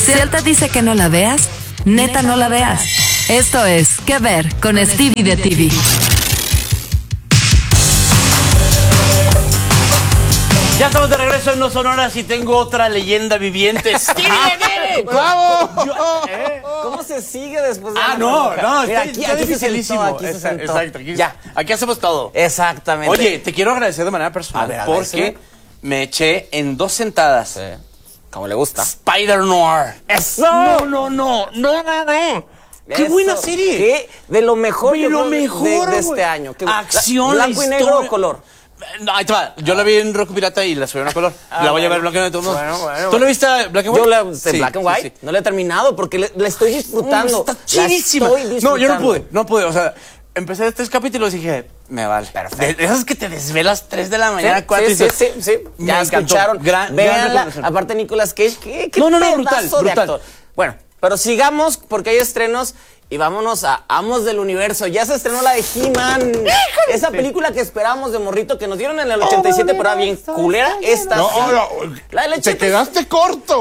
Si él te dice que no la veas, neta no la veas. Esto es ¿Qué ver? Con Stevie de TV. Ya estamos de regreso en No Sonoras y tengo otra leyenda viviente. ¡Stevie de TV! ¡Bravo! ¿Cómo se sigue después de No, Mira, está dificilísimo. Aquí se sentó. Exacto, aquí hacemos todo. Exactamente. Oye, te quiero agradecer de manera personal porque me eché en 2 sentadas. Sí. Como le gusta. Spider-Noir. ¡Eso! No. ¡Qué buena serie! ¿Qué? De lo mejor, de lo mejor de este año. Acción, ¿Blanco y negro o color? No, ahí te va. Yo la vi en Roku Pirata y la subieron a color. La voy a ver blanco y negro. Bueno. ¿Tú la viste Black and White? Yo la Black and White. Sí. No la he terminado porque la estoy disfrutando. Está chidísima. No, yo no pude. O sea, empecé 3 capítulos y dije, me vale. Perfecto. De esas que te desvelas 3 de la mañana, 4 sí, y dices, sí. Ya escucharon. Véanla. Aparte, Nicolas Cage, qué pedazo de actor. Bueno, pero sigamos porque hay estrenos. Y vámonos a Amos del Universo. Ya se estrenó la de He-Man. Esa película que esperábamos de morrito, que nos dieron en el 87, pero era bien culera. Esta La de leche. Te quedaste corto,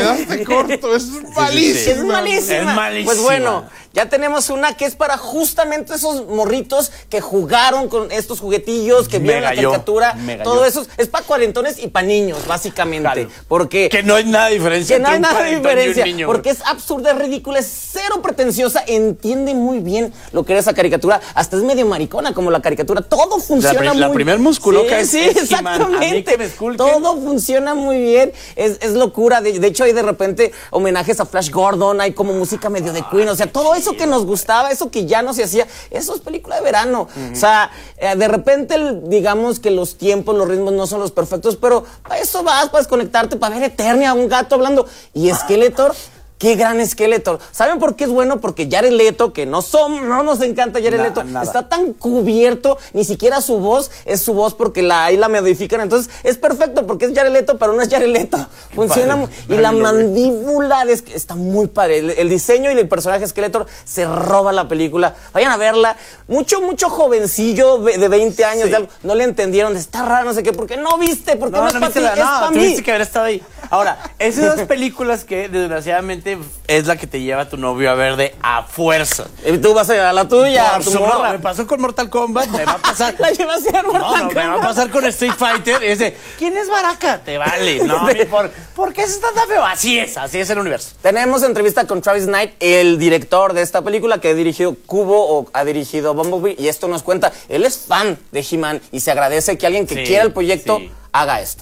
Es malísima. Es malísima. Pues bueno, ya tenemos una que es para justamente esos morritos que jugaron con estos juguetillos, que vieron la caricatura. Todo eso es para cuarentones y para niños, básicamente. Claro. Porque que no hay nada de diferencia. Que no hay nada de diferencia. Porque es absurda, es ridícula, es cero pretenciosa. Entiende muy bien lo que era esa caricatura. Hasta es medio maricona como la caricatura. Todo funciona muy bien. La primer musculoca es exactamente. Todo funciona muy bien. Es locura. De hecho, hay de repente homenajes a Flash Gordon. Hay como música medio de Queen. O sea, todo eso que nos gustaba, eso que ya no se hacía, eso es película de verano. O sea, de repente, digamos que los tiempos, los ritmos no son los perfectos, pero para eso vas, para desconectarte, para ver Eternia, un gato hablando. Y Skeletor. ¡Qué gran Skeletor! ¿Saben por qué es bueno? Porque Jared Leto, que no nos encanta Jared Leto, está tan cubierto, ni siquiera su voz es su voz porque ahí la modifican. Entonces, es perfecto porque es Jared Leto, pero no es Jared Leto. Funciona muy... Y la mandíbula está muy padre. El diseño y el personaje Skeletor se roba la película. Vayan a verla. Mucho jovencillo de 20 años de algo, no le entendieron. Está raro, no sé qué. ¿Por qué no viste? ¿Por qué no es para ti? Es para mí. Tuviste que haber estado ahí. Ahora, esas películas que desgraciadamente es la que te lleva tu novio a ver a fuerza. Y tú vas a llevar la tuya, a tu morra. Me pasó con Mortal Kombat, me va a pasar. La llevas a Mortal Kombat. Me va a pasar con Street Fighter. Y dice, ¿quién es Baraka? Te vale. No, ¿por qué está tan feo? Así es el universo. Tenemos entrevista con Travis Knight, el director de esta película que ha dirigido Kubo o ha dirigido Bumblebee. Y esto nos cuenta, él es fan de He-Man y se agradece que alguien que quiera el proyecto haga esto.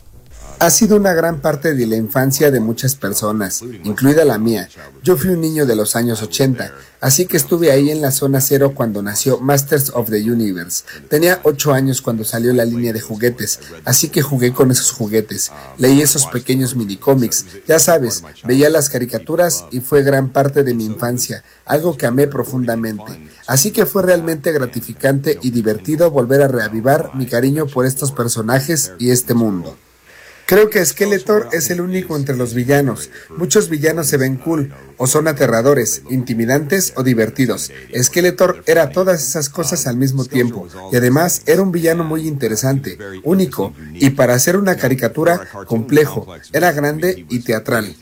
Ha sido una gran parte de la infancia de muchas personas, incluida la mía. Yo fui un niño de los años 80, así que estuve ahí en la zona cero cuando nació Masters of the Universe. Tenía 8 años cuando salió la línea de juguetes, así que jugué con esos juguetes. Leí esos pequeños minicómics, ya sabes, veía las caricaturas y fue gran parte de mi infancia, algo que amé profundamente. Así que fue realmente gratificante y divertido volver a reavivar mi cariño por estos personajes y este mundo. Creo que Skeletor es el único entre los villanos. Muchos villanos se ven cool, o son aterradores, intimidantes o divertidos. Skeletor era todas esas cosas al mismo tiempo, y además era un villano muy interesante, único, y para hacer una caricatura, complejo, era grande y teatral.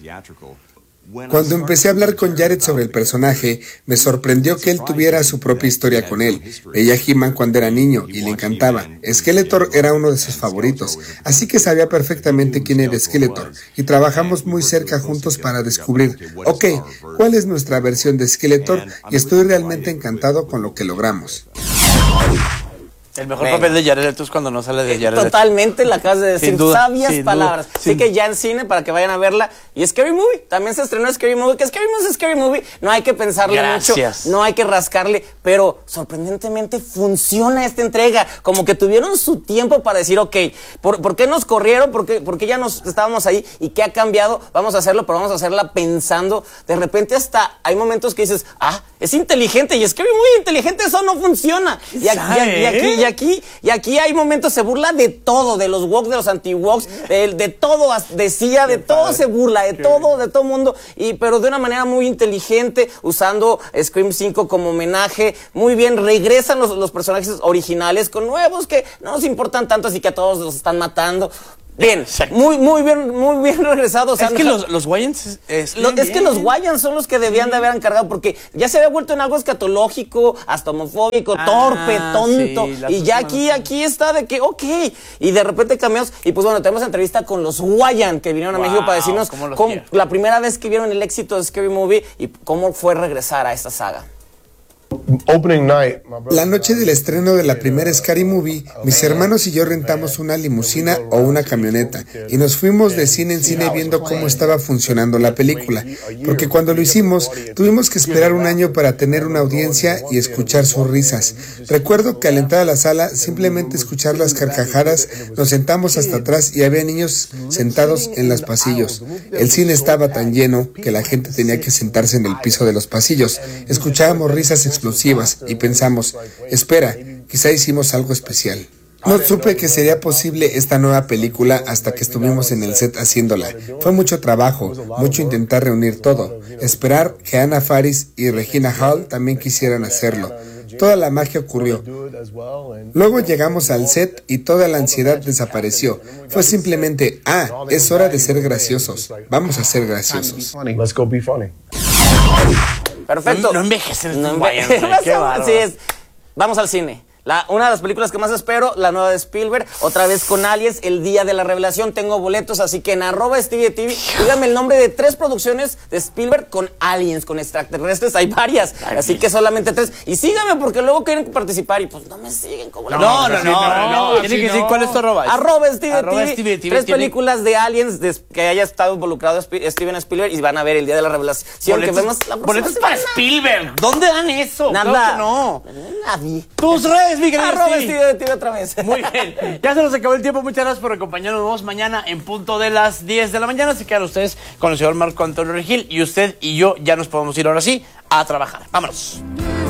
Cuando empecé a hablar con Jared sobre el personaje, me sorprendió que él tuviera su propia historia con él. Veía a He-Man cuando era niño y le encantaba. Skeletor era uno de sus favoritos, así que sabía perfectamente quién era Skeletor, y trabajamos muy cerca juntos para descubrir, ¿cuál es nuestra versión de Skeletor? Y estoy realmente encantado con lo que logramos. El mejor papel de Jared Leto es cuando no sale de Jared Leto. Totalmente, la acabas de decir. Sabias palabras. Así que ya en cine, para que vayan a verla. Y Scary Movie, también se estrenó Scary Movie. Que Scary Movie es Scary Movie. No hay que pensarle mucho, no hay que rascarle. Pero sorprendentemente funciona esta entrega. Como que tuvieron su tiempo para decir, ¿por qué nos corrieron? ¿Por qué ya estábamos ahí? ¿Y qué ha cambiado? Vamos a hacerlo, pero vamos a hacerla pensando. De repente hasta hay momentos que dices, es inteligente. Y Scary Movie inteligente, eso no funciona. Y aquí hay momentos, se burla de todo, de los woke, de los anti-woke, de todo, decía, de todo se burla, de todo mundo, pero de una manera muy inteligente, usando Scream 5 como homenaje, muy bien, regresan los personajes originales con nuevos que no nos importan tanto, así que a todos los están matando. Bien, muy bien regresado. O sea, es que los Wayans... Es que los Wayans son los que debían de haber encargado, porque ya se había vuelto en algo escatológico, hasta homofóbico, torpe, tonto. Sí, y ya aquí está de que, ok. Y de repente cambiamos. Y pues bueno, tenemos entrevista con los Wayan, que vinieron a México para decirnos la primera vez que vieron el éxito de Scary Movie y cómo fue regresar a esta saga. La noche del estreno de la primera Scary Movie, mis hermanos y yo rentamos una limusina o una camioneta y nos fuimos de cine en cine viendo cómo estaba funcionando la película, porque cuando lo hicimos tuvimos que esperar un año para tener una audiencia y escuchar sus risas. Recuerdo que al entrar a la sala, simplemente escuchar las carcajadas, nos sentamos hasta atrás y había niños sentados en los pasillos. El cine estaba tan lleno que la gente tenía que sentarse en el piso de los pasillos. Escuchábamos risas explosivas y pensamos, espera, quizá hicimos algo especial. No supe que sería posible esta nueva película hasta que estuvimos en el set haciéndola. Fue mucho trabajo, mucho intentar reunir todo, esperar que Anna Faris y Regina Hall también quisieran hacerlo. Toda la magia ocurrió. Luego llegamos al set y toda la ansiedad desapareció. Fue simplemente, es hora de ser graciosos. Vamos a ser graciosos. Perfecto. No envejecen. Qué bárbaro. Sí, vamos al cine. Una de las películas que más espero, la nueva de Spielberg, otra vez con Aliens, el día de la revelación. Tengo boletos, así que en @StevieTV, díganme el nombre de 3 producciones de Spielberg con aliens, con extraterrestres. Hay varias, así que solamente 3. Y síganme porque luego quieren participar y pues no me siguen como la... No. Tiene que decir cuál es tu arroba. @StevieTV. 3 películas de aliens que haya estado involucrado Steven Spielberg y van a ver el día de la revelación. Que vemos la boletos para Spielberg. ¿Dónde dan eso? Nada. Claro que no. Nadie. Tus redes. @StevieTV otra vez. Muy bien. Ya se nos acabó el tiempo. Muchas gracias por acompañarnos. Nos vemos mañana en punto de las 10 de la mañana. Se quedan ustedes con el señor Marco Antonio Regil. Y usted y yo ya nos podemos ir ahora sí a trabajar. Vámonos.